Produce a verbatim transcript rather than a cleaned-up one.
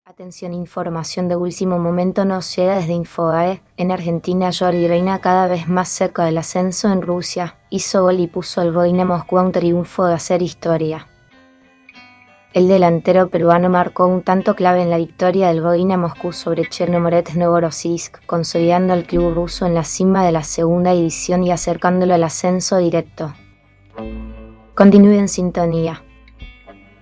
Atención, información de último momento nos llega desde Infobae. En Argentina, Jordi Reina, cada vez más cerca del ascenso en Rusia, hizo gol y puso al Vodina Moscú a un triunfo de hacer historia. El delantero peruano marcó un tanto clave en la victoria del Vodina Moscú sobre Chernomorets Novorossiysk, consolidando al club ruso en la cima de la segunda división y acercándolo al ascenso directo. Continúe en sintonía.